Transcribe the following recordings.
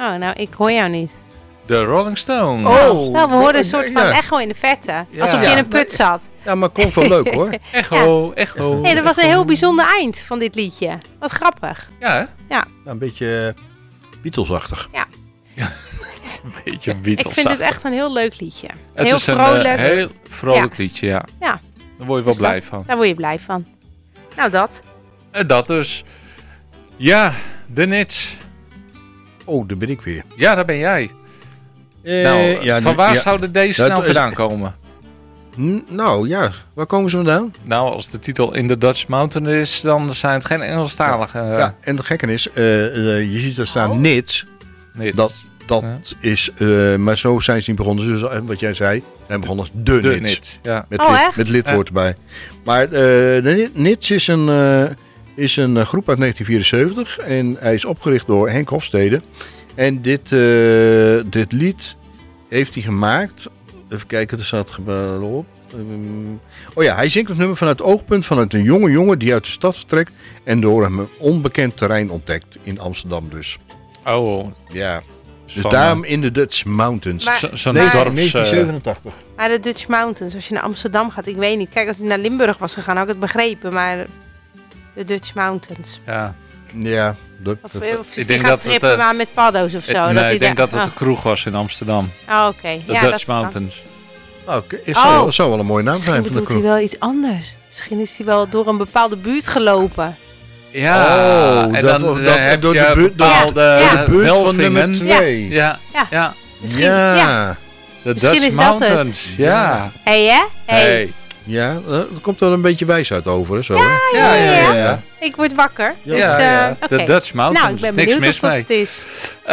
Oh, nou, ik hoor jou niet. De Rolling Stone. Nou, we hoorden een soort van echo in de verte. Ja. Alsof je in een put zat. Ja, maar klonk wel leuk hoor. Echo, echo. Nee, dat was een heel bijzonder eind van dit liedje. Wat grappig. Ja, hè? Nou, een beetje Beatlesachtig. Een beetje Beatles. Ik vind het echt een heel leuk liedje. Het heel is vrolijk. een heel vrolijk liedje, ja. Ja. Daar word je wel Dus blij van. Daar word je blij van. Nou, dat. En dat dus. Ja, de Nits. Oh, daar ben ik weer. Ja, daar ben jij. Van waar zouden deze nou vandaan komen? Nou ja, waar komen ze vandaan? Nou, als de titel In the Dutch Mountain is, dan zijn het geen Engelstalige. Ja, en de gekke is, je ziet er staan Nits. Nits. Dat is, maar zo zijn ze niet begonnen. Dus wat jij zei, zijn begonnen als de Nits. Nits, ja. Met lidwoord erbij. Maar de Nits is een groep uit 1974 en hij is opgericht door Henk Hofstede. En dit lied heeft hij gemaakt. Even kijken, er staat op. Hij zingt het nummer vanuit het oogpunt vanuit een jonge jongen die uit de stad vertrekt en door hem een onbekend terrein ontdekt. In Amsterdam dus. Oh. Ja. Dus daarom in de Dutch Mountains. Zo'n 1987. Maar de Dutch Mountains, als je naar Amsterdam gaat, ik weet niet. Kijk, als ik naar Limburg was gegaan, had ik het begrepen. Maar de Dutch Mountains. Ja. Ja. Of is die gaan trippen maar met paddo's of zo? Nee, ik denk dat het een kroeg was in Amsterdam. Oh, oké. De Dutch Mountains. Het zou wel een mooie naam zijn. Misschien bedoelt hij wel iets anders. Misschien is hij wel door een bepaalde buurt gelopen. Ja, en dan heb door je de buurt van nummer 2. Ja. Misschien, ja. De Misschien Dutch is dat Mountains. het. Ja. Hé, hè? Hey. Ja, er komt wel een beetje wijsheid over. Hè, zo, Ja. Ik word wakker. Ja, dus, de Dutch Mountains. Nou, ik ben benieuwd Niks mis of dat het is.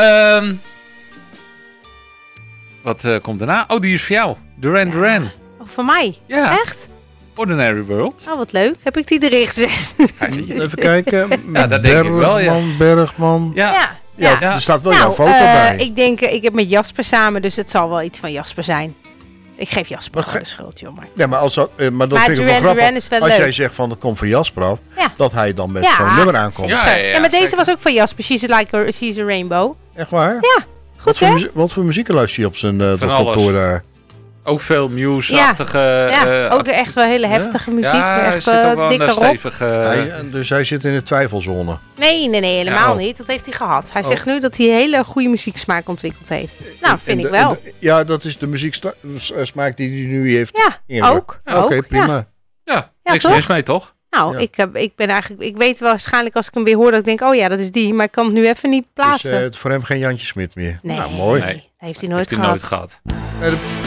Wat komt daarna? Oh, die is voor jou. Duran Duran. Oh, van mij? Ja. Echt? Ordinary World. Oh, wat leuk. Heb ik die erin gezet? Even kijken. Ja, dat denk ik wel, ja. Bergman. Ja. Er staat wel jouw foto bij. Ik heb met Jasper samen, dus het zal wel iets van Jasper zijn. Ik geef Jasper gewoon de schuld, joh. Ja, maar, maar dat vind ik wel grappig. Als jij zegt van het komt van Jasper af, dat hij dan met zo'n nummer aankomt. Ja, maar deze was ook van Jasper. She's a Rainbow. Echt waar? Ja, goed hè? Wat voor muziek luister je op zijn kantoor daar? Ook veel Muse-achtige... ook echt wel hele heftige muziek. Ja, echt, hij zit ook wel een stevige... Dus hij zit in de twijfelzone. Nee, helemaal niet. Dat heeft hij gehad. Hij zegt nu dat hij hele goede muzieksmaak ontwikkeld heeft. Nou, vind ik wel. Ja, dat is de muzieksmaak die hij nu heeft. Ja, ook. Oké, prima. Ja, niks mis mee, toch? Nou, ik ben eigenlijk... Ik weet waarschijnlijk als ik hem weer hoor dat ik denk... Oh ja, dat is die. Maar ik kan het nu even niet plaatsen. Dus voor hem geen Jantje Smit meer. Nee, nou, mooi. Nee, heeft hij nooit gehad. Heeft hij nooit gehad.